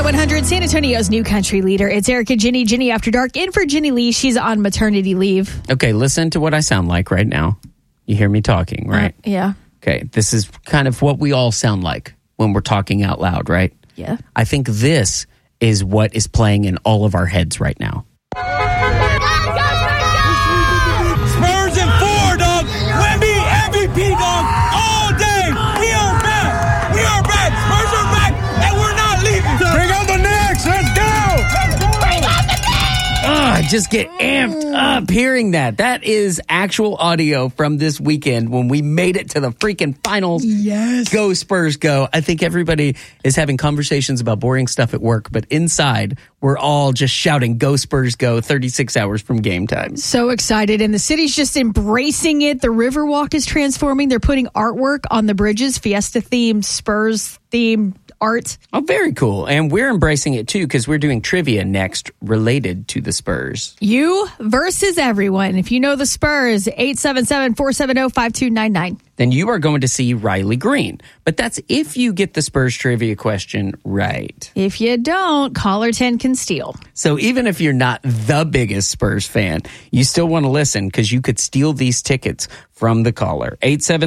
Y100, San Antonio's new country leader. It's Erica Ginny, Ginny After Dark, in for Ginny Lee. She's on maternity leave. Okay, listen to what I sound like right now. You hear me talking, right? Yeah. Okay, this is kind of what we all sound like when we're talking out loud, right? Yeah. I think this is what is playing in all of our heads right now. Spurs in 4, dog. Wemby MVP, dog. All day. We are back. We are back. Spurs are back, and we're not leaving. Bring on the Knicks. Let's go. Bring on the Knicks. I just get amped up hearing that. That is actual audio from this weekend when we made it to the freaking finals. Yes. Go Spurs, go. I think everybody is having conversations about boring stuff at work, but inside, we're all just shouting, go Spurs, go, 36 hours from game time. So excited. And the city's just embracing it. The Riverwalk is transforming. They're putting artwork on the bridges, Fiesta-themed, Spurs-themed art. Oh, very cool. And we're embracing it, too, because we're doing trivia next related to the Spurs. You versus everyone. If you know the Spurs, 877-470-5299. Then you are going to see Riley Green. But that's if you get the Spurs trivia question right. If you don't, caller 10 can steal. So even if you're not the biggest Spurs fan, you still want to listen because you could steal these tickets from the caller.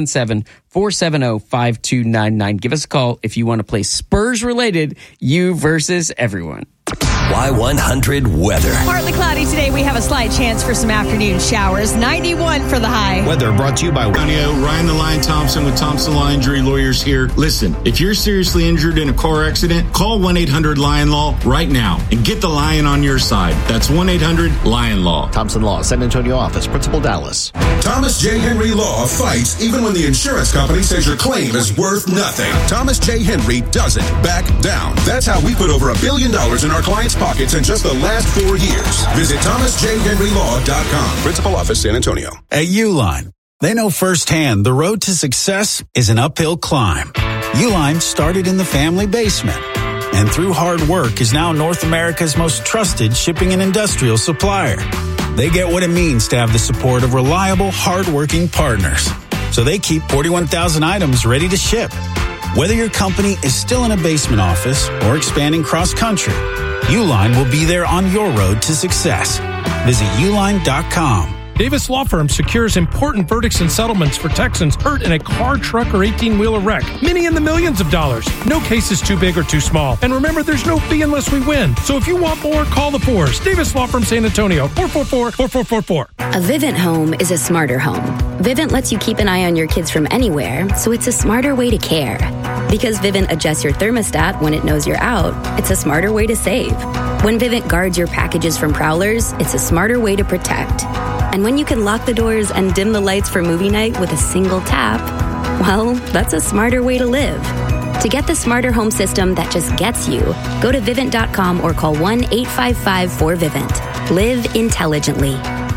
877-470-5299. Give us a call if you want to play Spurs-related You versus Everyone. Y100 weather. Partly cloudy today. We have a slight chance for some afternoon showers. 91 for the high. Weather brought to you by Ryan the Lion Thompson with Thompson Law Injury Lawyers here. Listen, if you're seriously injured in a car accident, call 1-800-LION-LAW right now and get the lion on your side. That's 1-800-LION-LAW. Thompson Law, San Antonio office, Principal Dallas. Thomas J. Henry Law fights even when the insurance company says your claim is worth nothing. Thomas J. Henry doesn't back down. That's how we put over $1 billion in our clients' pockets in just the last 4 years. Visit ThomasJHenryLaw.com. Principal office, San Antonio. At Uline, they know firsthand the road to success is an uphill climb. Uline started in the family basement and through hard work is now North America's most trusted shipping and industrial supplier. They get what it means to have the support of reliable, hardworking partners. So they keep 41,000 items ready to ship. Whether your company is still in a basement office or expanding cross-country, Uline will be there on your road to success. Visit uline.com. Davis Law Firm secures important verdicts and settlements for Texans hurt in a car, truck, or 18-wheeler wreck. Many in the millions of dollars. No case is too big or too small. And remember, there's no fee unless we win. So if you want more, call the Fours. Davis Law Firm, San Antonio, 444-4444. A Vivint home is a smarter home. Vivint lets you keep an eye on your kids from anywhere, so it's a smarter way to care. Because Vivint adjusts your thermostat when it knows you're out, it's a smarter way to save. When Vivint guards your packages from prowlers, it's a smarter way to protect. And when you can lock the doors and dim the lights for movie night with a single tap, well, that's a smarter way to live. To get the smarter home system that just gets you, go to Vivint.com or call 1-855-4VIVINT. Live intelligently.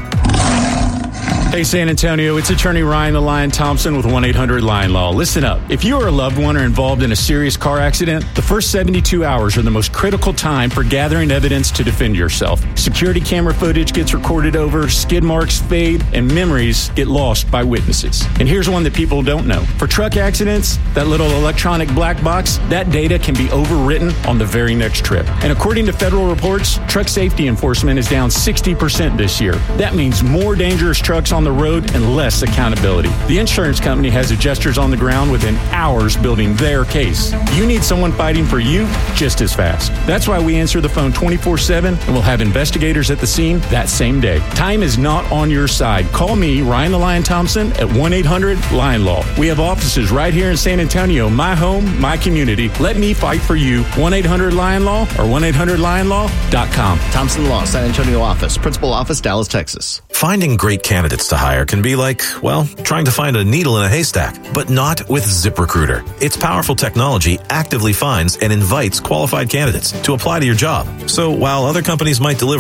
Hey, San Antonio, it's attorney Ryan the Lion Thompson with 1-800-LION-LAW. Listen up. If you or a loved one are involved in a serious car accident, the first 72 hours are the most critical time for gathering evidence to defend yourself. Security camera footage gets recorded over, skid marks fade, and memories get lost by witnesses. And here's one that people don't know. For truck accidents, that little electronic black box, that data can be overwritten on the very next trip. And according to federal reports, truck safety enforcement is down 60% this year. That means more dangerous trucks on the road and less accountability. The insurance company has adjusters on the ground within hours building their case. You need someone fighting for you just as fast. That's why we answer the phone 24/7 and we'll have investigators at the scene that same day. Time is not on your side. Call me, Ryan the Lion Thompson, at 1-800-LION-LAW. We have offices right here in San Antonio, my home, my community. Let me fight for you. 1-800-LION-LAW or 1-800-LIONLAW.com. Thompson Law, San Antonio office, Principal office, Dallas, Texas. Finding great candidates to hire can be like, well, trying to find a needle in a haystack, but not with ZipRecruiter. Its powerful technology actively finds and invites qualified candidates to apply to your job. So while other companies might deliver